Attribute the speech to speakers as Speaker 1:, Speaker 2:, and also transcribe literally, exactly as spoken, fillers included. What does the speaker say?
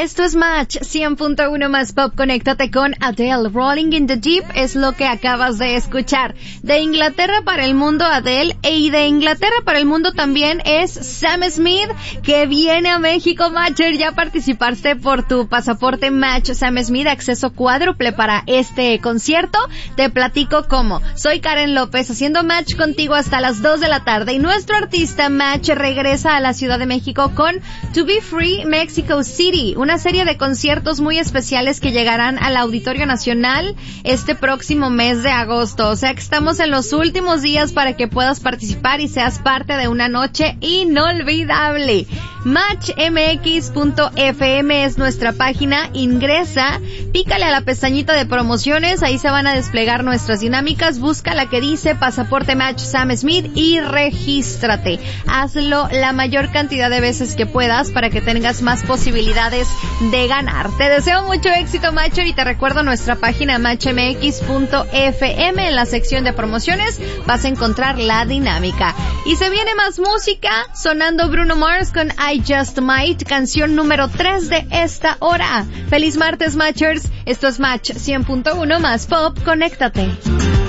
Speaker 1: Esto es Match cien punto uno más Pop. Conéctate con Adele. Rolling in the Deep es lo que acabas de escuchar. De Inglaterra para el mundo, Adele. Y de Inglaterra para el mundo también es Sam Smith, que viene a México, Matcher. Ya participaste por tu pasaporte Match Sam Smith, acceso cuádruple para este concierto. Te platico cómo. Soy Karen López, haciendo match contigo hasta las dos de la tarde. Y nuestro artista Match regresa a la Ciudad de México con To Be Free Mexico City, una serie de conciertos muy especiales que llegarán al Auditorio Nacional este próximo mes de agosto. O sea que estamos en los últimos días para que puedas participar y seas parte de una noche inolvidable. match m x punto f m es nuestra página. Ingresa, pícale a la pestañita de promociones, ahí se van a desplegar nuestras dinámicas. Busca la que dice Pasaporte Match Sam Smith y regístrate. Hazlo la mayor cantidad de veces que puedas para que tengas más posibilidades de ganar. Te deseo mucho éxito, Matcher, y te recuerdo nuestra página match m x punto f m. En la sección de promociones vas a encontrar la dinámica. Y se viene más música, sonando Bruno Mars con I Just Might, canción número tres de esta hora. Feliz martes, Matchers. Esto es Match cien punto uno más Pop. Conéctate.